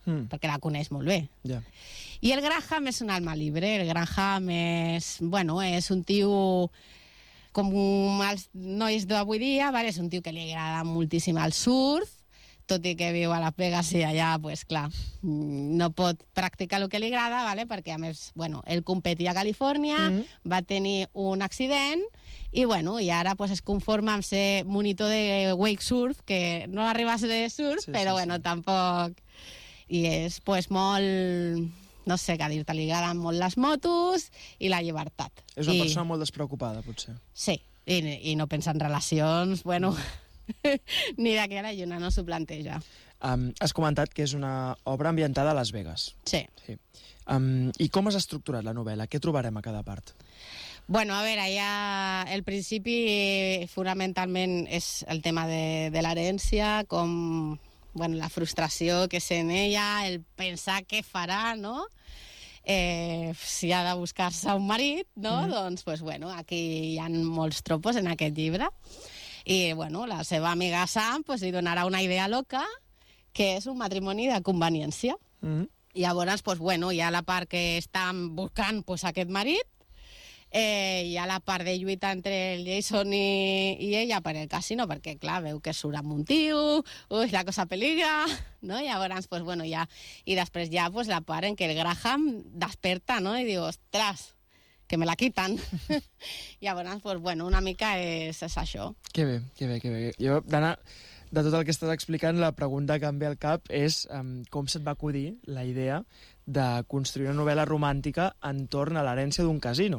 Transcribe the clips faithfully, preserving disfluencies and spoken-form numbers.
mm. perquè la coneix molt bé. Yeah. I el Graham és un alma libre. El Graham és, bueno, és un tio com els nois d'avui dia, vale? És un tio que li agrada moltíssim el surf, tot i que viu a Las Vegas i allà, pues, clar, no pot practicar el que li agrada, vale? Perquè, a més, bueno, ell competia a Califòrnia, mm-hmm. va tenir un accident, i, bueno, i ara pues, es conforma amb ser monitor de wake surf, que no arriba a ser de surf, sí, però, sí, bueno, sí. tampoc... I és, pues, molt... No sé què dir-te, li agraden molt les motos i la llibertat. És una I... persona molt despreocupada, potser. Sí, i, i no pensa en relacions, bueno... Ni d'aquí a la lluna no s'ho planteja. Um, has comentat que és una obra ambientada a Las Vegas. Sí. sí. Um, I com has estructurat la novel·la? Què trobarem a cada part? Bueno, a veure, ja el principi fonamentalment és el tema de, de l'herència, com bueno, la frustració que sent ella, el pensar què farà, no? Eh, si ha de buscar-se un marit, no? Mm. Doncs, pues, bueno, aquí hi ha molts tropos en aquest llibre. I, bueno, la seva amiga Sam pues, li donarà una idea loca, que és un matrimoni de conveniència. Mm-hmm. I llavors, pues, bueno, hi ha la part que estan buscant pues, aquest marit, eh, hi ha la part de lluita entre el Jason i, i ella per el casino, perquè, clar, veu que surt amb un tio, ui, la cosa peligra, no? I llavors, pues, bueno, ja... I després ja pues, la part en què el Graham desperta, no? I diu, ostres, que me la quitan. Llavors, pues, bueno, una mica és, és això. Que bé, que bé, que bé. Jo, Dana, de tot el que estàs explicant, la pregunta que em ve al cap és um, com se't va acudir la idea de construir una novel·la romàntica entorn a l'herència d'un casino?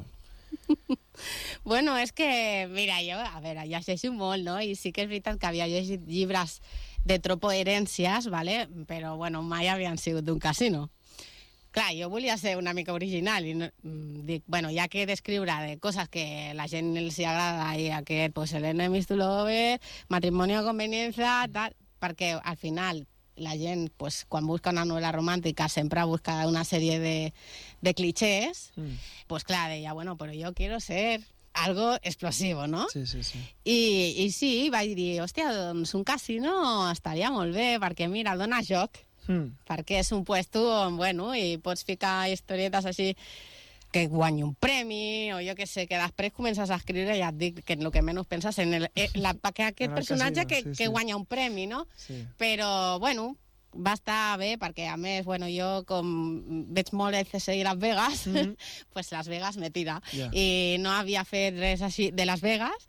Bueno, és que, mira, jo, a veure, llegeixo molt, no? I sí que és veritat que havia llegit llibres de tropoherències, ¿vale? Però, bueno, mai havien sigut d'un casino. Clar, jo volia ser una mica original i no, dic, bueno, ja que he d'escriure de coses que la gent els agrada i aquest, pues, el enemies to lover, matrimoni a conveniència, tal, perquè al final la gent, pues, quan busca una novel·la romàntica sempre busca una sèrie de, de clichés, mm. pues clar, deia, bueno, però jo quiero ser algo explosivo, no? Sí, sí, sí. I, i sí, vaig dir, hòstia, doncs un casino estaria molt bé, perquè mira, dona joc. Mm. Perquè és un puesto on, bueno, i pots ficar historietes així que guanyi un premi, o jo què sé, que després comences a escriure i ja et dic que el que menys penses en el, eh, la, que aquest en personatge casino, que, sí, que sí. guanya un premi, no? Sí. Però, bueno, va estar bé, perquè a més, bueno, jo com veig molt el C S I Las Vegas, mm-hmm. pues Las Vegas me tira. Yeah. I no havia fet res així de Las Vegas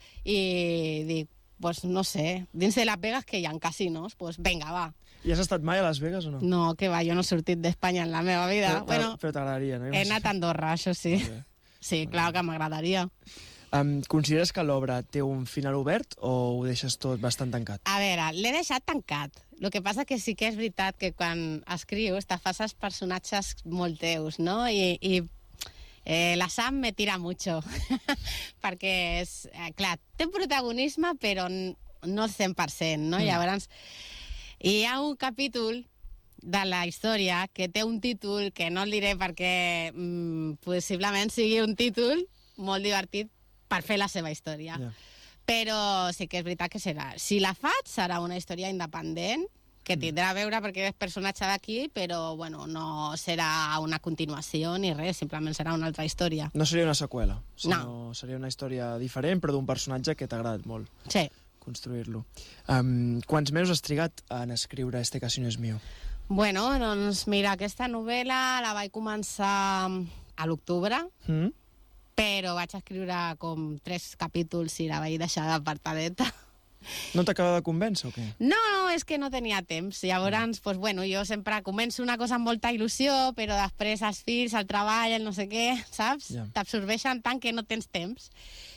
i dic, pues no sé, dins de Las Vegas que hi ha casinos, pues venga, va. I has estat mai a Las Vegas o no? No, que va, jo no he sortit d'Espanya en la meva vida. Però, bueno, però t'agradaria, no? He anat a Andorra, això sí. Okay. Sí, clar que m'agradaria. Um, consideres que l'obra té un final obert o ho deixes tot bastant tancat? A veure, l'he deixat tancat. El que passa que sí que és veritat que quan escrius te fas els personatges molt teus, no? I, i eh, la Sam me tira mucho. Perquè, és, eh, clar, té protagonisme, però no el cent per cent, no? Mm. Llavors, hi ha un capítol de la història que té un títol que no el diré perquè mm, possiblement sigui un títol molt divertit per fer la seva història. Yeah. Però sí que és veritat que serà. Si la faig, serà una història independent que tindrà a veure perquè és personatge d'aquí, però bueno, no serà una continuació ni res, simplement serà una altra història. No seria una seqüela, sinó no. Seria una història diferent, però d'un personatge que t'ha agradat molt. Sí. Construir-lo. Um, quants mesos has trigat en escriure Este casino es mío? Bueno, doncs mira, aquesta novel·la la vaig començar a l'octubre, mm. però vaig escriure com tres capítols i la vaig deixar d'apartadeta. No t'acaba de convèncer o què? No, no, és que no tenia temps. Llavors, pues, bueno, jo sempre començo una cosa amb molta il·lusió, però després els fills, el treball, el no sé què, saps? Yeah. T'absorbeixen tant que no tens temps.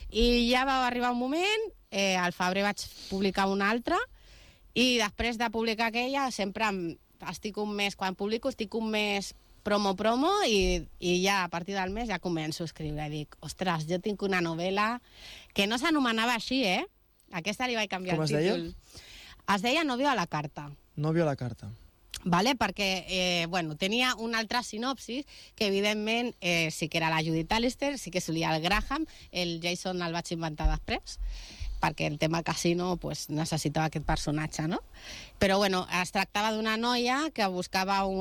I ja va arribar un moment, eh, al febrer vaig publicar una altra, i després de publicar aquella sempre estic un mes, quan publico estic un mes promo-promo i, i ja a partir del mes ja començo a escriure. I dic, ostres, jo tinc una novel·la que no s'anomenava així, eh? Aquesta li vaig canviar el títol. Com es deia? Es deia Novio a la carta. Novio a la carta. Vale? Perquè eh, bueno, tenia una altra sinopsis que evidentment eh, sí que era la Judith Allister, sí que solia el Graham, el Jason el vaig inventar després, perquè el tema casino pues, necessitava aquest personatge, no? Però bueno, es tractava d'una noia que buscava un